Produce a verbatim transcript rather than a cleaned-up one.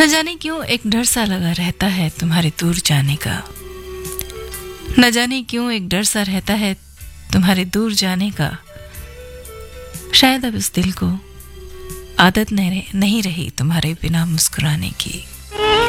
न जाने क्यों एक डर सा लगा रहता है तुम्हारे दूर जाने का। न जाने क्यों एक डर सा रहता है तुम्हारे दूर जाने का। शायद अब इस दिल को आदत नहीं नहीं रही तुम्हारे बिना मुस्कुराने की।